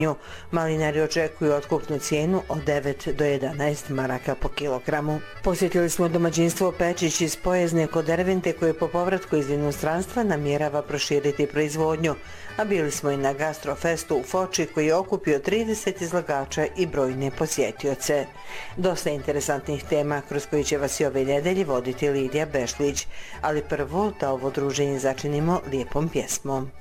Malinari očekuju otkupnu cijenu od 9 do 11 maraka po kilogramu. Posjetili smo domaćinstvo Pečić iz Pojezne kod Dervente koje po povratku iz inostranstva namjerava proširiti proizvodnju, a bili smo i na gastrofestu u Foči koji je okupio 30 izlagača i brojne posjetioce. Dosta interesantnih tema kroz koji će vas i ove nedelje voditi Lidija Bešlić, ali prvo da ovo druženje začinimo lijepom pjesmom.